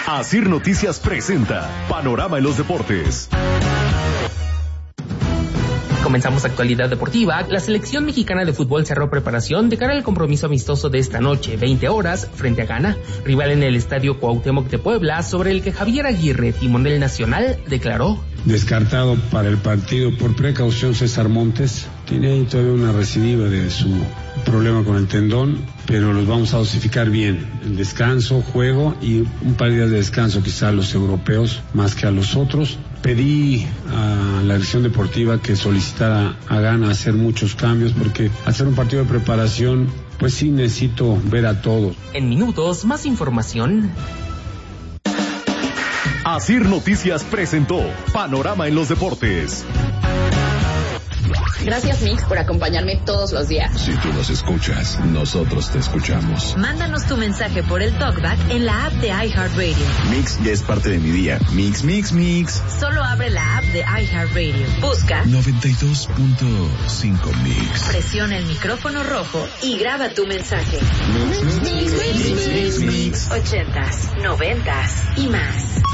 Asir Noticias presenta Panorama en los Deportes. Comenzamos actualidad deportiva. La selección mexicana de fútbol cerró preparación de cara al compromiso amistoso de esta noche, 20 horas, frente a Ghana, rival en el Estadio Cuauhtémoc de Puebla, sobre el que Javier Aguirre, timón del Nacional, declaró: descartado para el partido por precaución César Montes. Tiene ahí todavía una recidiva de su problema con el tendón, pero los vamos a dosificar bien. El descanso, juego y un par de días de descanso quizá a los europeos más que a los otros. Pedí a la dirección deportiva que solicitara a Ghana hacer muchos cambios porque hacer un partido de preparación, pues sí necesito ver a todos. En minutos, más información. Asir Noticias presentó Panorama en los Deportes. Gracias, Mix, por acompañarme todos los días. Si tú nos escuchas, nosotros te escuchamos. Mándanos tu mensaje por el TalkBack en la app de iHeartRadio. Mix ya es parte de mi día. Mix, mix, mix. Solo abre la app de iHeartRadio. Busca 92.5 Mix. Presiona el micrófono rojo y graba tu mensaje. Mix, mix, mix, mix, mix, mix. 80s, 90s y más.